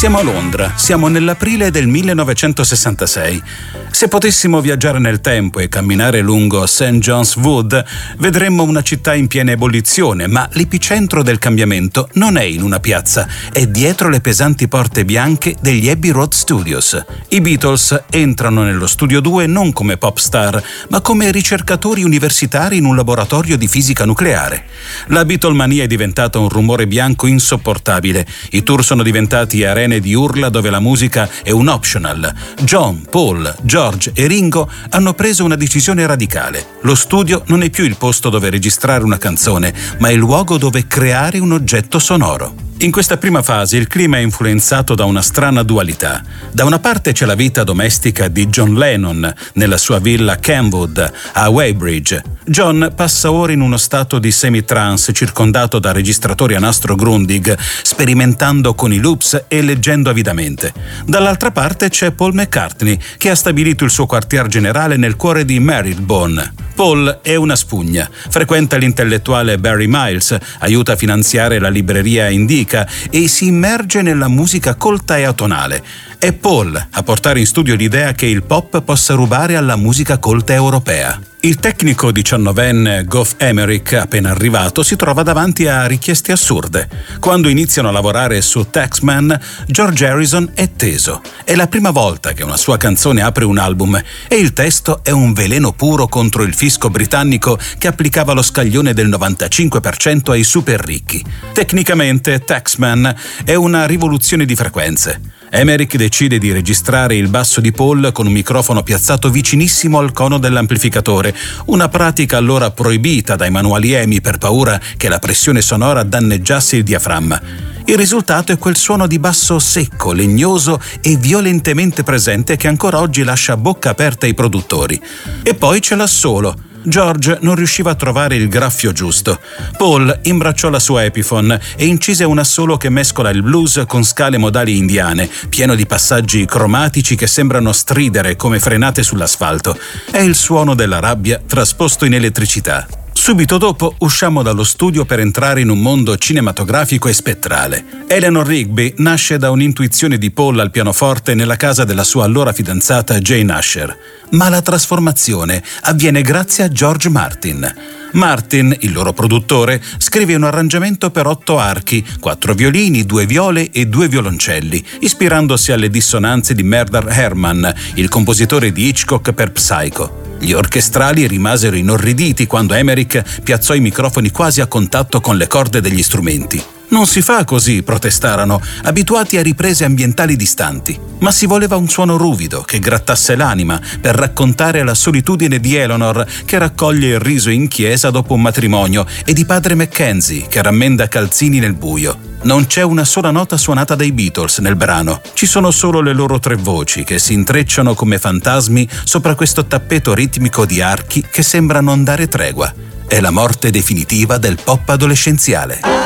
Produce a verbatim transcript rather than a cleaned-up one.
Siamo a Londra, siamo nell'aprile del millenovecentosessantasei. Se potessimo viaggiare nel tempo e camminare lungo Saint John's Wood, vedremmo una città in piena ebollizione, ma l'epicentro del cambiamento non è in una piazza, è dietro le pesanti porte bianche degli Abbey Road Studios. I Beatles entrano nello studio due non come pop star, ma come ricercatori universitari in un laboratorio di fisica nucleare. La Beatlemania è diventata un rumore bianco insopportabile. I tour sono diventati arene di urla dove la musica è un optional. John, Paul, George e Ringo hanno preso una decisione radicale. Lo studio non è più il posto dove registrare una canzone, ma il luogo dove creare un oggetto sonoro. In questa prima fase il clima è influenzato da una strana dualità. Da una parte c'è la vita domestica di John Lennon nella sua villa Kenwood a Weybridge. John passa ore in uno stato di semi-trance circondato da registratori a nastro Grundig, sperimentando con i loops e leggendo avidamente. Dall'altra parte c'è Paul McCartney, che ha stabilito il suo quartier generale nel cuore di Marylebone. Paul è una spugna, frequenta l'intellettuale Barry Miles, aiuta a finanziare la libreria Indica e si immerge nella musica colta e atonale. È Paul a portare in studio l'idea che il pop possa rubare alla musica colta europea. Il tecnico diciannovenne Geoff Emerick, appena arrivato, si trova davanti a richieste assurde. Quando iniziano a lavorare su Taxman, George Harrison è teso. È la prima volta che una sua canzone apre un album e il testo è un veleno puro contro il fisco britannico che applicava lo scaglione del novantacinque per cento ai super ricchi. Tecnicamente, Taxman è una rivoluzione di frequenze. Emerick decide di registrare il basso di Paul con un microfono piazzato vicinissimo al cono dell'amplificatore, una pratica allora proibita dai manuali E M I per paura che la pressione sonora danneggiasse il diaframma. Il risultato è quel suono di basso secco, legnoso e violentemente presente che ancora oggi lascia a bocca aperta ai produttori. E poi c'è l'assolo. George non riusciva a trovare il graffio giusto. Paul imbracciò la sua Epiphone e incise un assolo che mescola il blues con scale modali indiane, pieno di passaggi cromatici che sembrano stridere come frenate sull'asfalto. È il suono della rabbia trasposto in elettricità. Subito dopo usciamo dallo studio per entrare in un mondo cinematografico e spettrale. Eleanor Rigby nasce da un'intuizione di Paul al pianoforte nella casa della sua allora fidanzata Jane Asher. Ma la trasformazione avviene grazie a George Martin. Martin, il loro produttore, scrive un arrangiamento per otto archi, quattro violini, due viole e due violoncelli, ispirandosi alle dissonanze di Bernard Herrmann, il compositore di Hitchcock per Psycho. Gli orchestrali rimasero inorriditi quando Emerick piazzò i microfoni quasi a contatto con le corde degli strumenti. Non si fa così, protestarono, abituati a riprese ambientali distanti. Ma si voleva un suono ruvido, che grattasse l'anima, per raccontare la solitudine di Eleanor, che raccoglie il riso in chiesa dopo un matrimonio, e di padre Mackenzie, che rammenda calzini nel buio. Non c'è una sola nota suonata dai Beatles nel brano. Ci sono solo le loro tre voci, che si intrecciano come fantasmi sopra questo tappeto ritmico di archi che sembra non dare tregua. È la morte definitiva del pop adolescenziale.